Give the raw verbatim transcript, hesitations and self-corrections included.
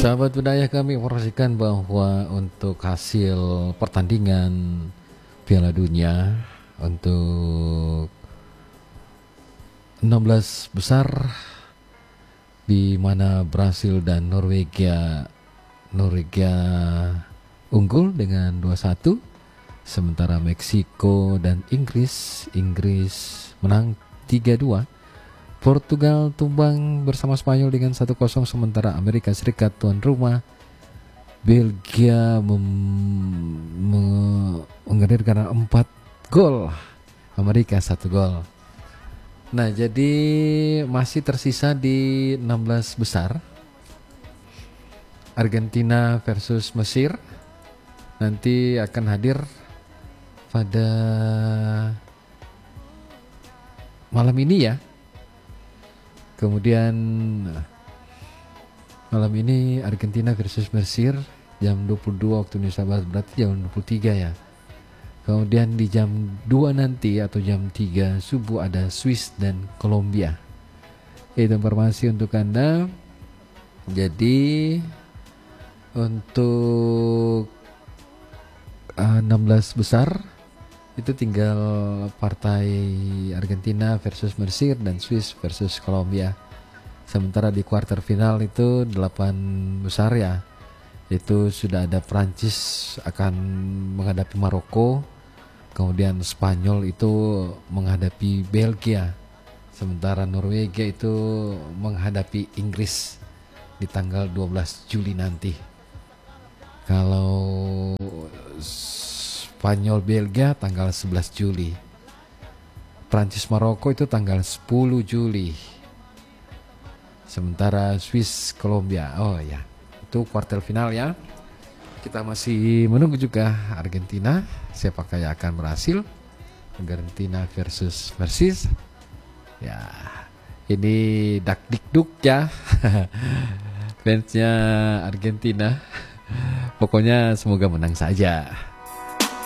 Sahabat budaya, kami informasikan bahwa untuk hasil pertandingan Piala Dunia untuk enam belas besar, di mana Brasil dan Norwegia Norwegia unggul dengan dua satu, sementara Meksiko dan Inggris Inggris menang tiga dua. Portugal tumbang bersama Spanyol dengan satu kosong, sementara Amerika Serikat tuan rumah Belgia menghadirkan empat gol, Amerika satu gol. Nah, jadi masih tersisa di enam belas besar, Argentina versus Mesir nanti akan hadir pada malam ini ya. Kemudian malam ini Argentina versus Mesir jam dua puluh dua waktu Indonesia Barat, berarti jam dua puluh tiga ya. Kemudian di jam dua nanti atau jam tiga subuh ada Swiss dan Kolombia. Itu informasi untuk Anda. Jadi untuk uh, enam belas besar itu tinggal partai Argentina versus Mesir dan Swiss versus Kolombia. Sementara di kuarter final itu delapan besar ya, itu sudah ada Prancis akan menghadapi Maroko, kemudian Spanyol itu menghadapi Belgia, sementara Norwegia itu menghadapi Inggris di tanggal dua belas Juli nanti. Kalau Spanyol Belgia tanggal sebelas Juli, Prancis Maroko itu tanggal sepuluh Juli, sementara Swiss Kolombia, oh ya, itu kuarter final ya. Kita masih menunggu juga Argentina, siapakah yang akan berhasil. Argentina versus Persis ya, ini dak dikduk ya fansnya Argentina. Pokoknya semoga menang saja.